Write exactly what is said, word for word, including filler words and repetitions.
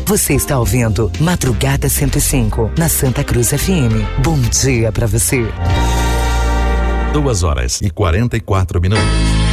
Você está ouvindo Madrugada cento e cinco, na Santa Cruz F M. Bom dia pra você. Duas horas e quarenta e quatro minutos.